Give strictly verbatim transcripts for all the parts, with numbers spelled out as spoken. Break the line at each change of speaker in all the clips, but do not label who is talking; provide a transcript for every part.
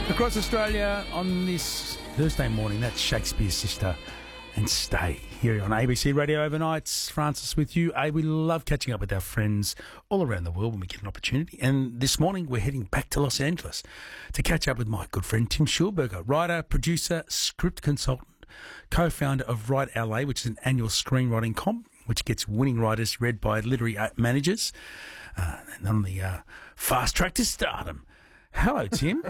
Across Australia on this Thursday morning, that's Shakespeare's Sister and Stay. Here on A B C Radio Overnights, Francis with you. Hey, we love catching up with our friends all around the world when we get an opportunity. And this morning we're heading back to Los Angeles to catch up with my good friend Tim Schulberger, writer, producer, script consultant, co-founder of Write L A, which is an annual screenwriting comp, which gets winning writers read by literary managers. Uh, and on the uh, fast track to stardom. Hello, Tim.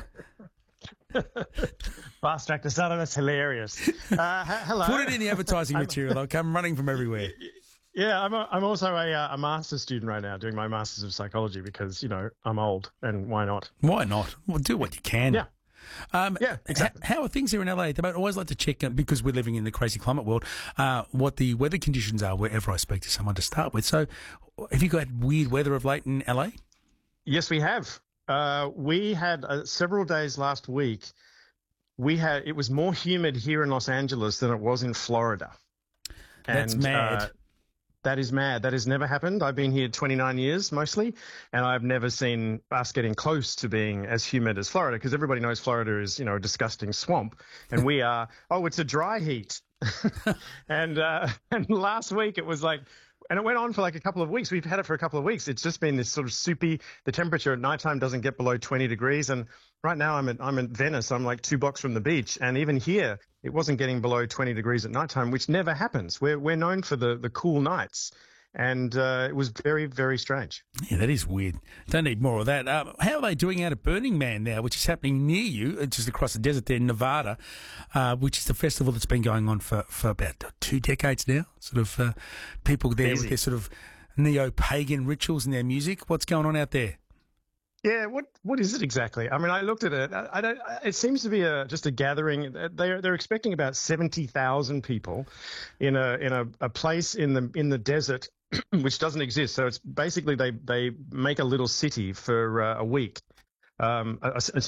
Fast track to stardom, that's hilarious. Uh, h- hello.
Put it in the advertising material. They'll come running from everywhere.
Yeah, I'm, a, I'm also a, uh, a master's student right now, doing my master's of psychology because, you know, I'm old, and why not?
Why not? Well, do what you can.
Yeah.
Um,
yeah, exactly.
How are things here in L A? I always like to check, uh, because we're living in the crazy climate world, uh, what the weather conditions are wherever I speak to someone to start with. So have you got weird weather of late in L A?
Yes, we have. Uh, we had uh, several days last week. We had it was more humid here in Los Angeles than it was in Florida.
That's
and,
mad.
Uh, that is mad. That has never happened. I've been here twenty-nine years mostly, and I've never seen us getting close to being as humid as Florida, because everybody knows Florida is, you know, a disgusting swamp, and we are, oh, it's a dry heat. and uh, and last week it was like, and it went on for like a couple of weeks. We've had it for a couple of weeks. It's just been this sort of soupy. The temperature at nighttime doesn't get below twenty degrees. And right now I'm at I'm in Venice. I'm like two blocks from the beach. And even here, it wasn't getting below twenty degrees at nighttime, which never happens. We're we're known for the the cool nights. And uh, it was very, very strange.
Yeah, that is weird. Don't need more of that. Um, how are they doing out at Burning Man now, which is happening near you, just across the desert there in Nevada, uh, which is the festival that's been going on for, for about two decades now? Sort of uh, people there
Easy.
with their sort of neo-pagan rituals and their music. What's going on out there?
Yeah, what what is it exactly? I mean, I looked at it. I, I don't. It seems to be a just a gathering. They're they're expecting about seventy thousand people in a in a, a place in the in the desert, which doesn't exist. So it's basically they they make a little city for uh, a week. Um, a, a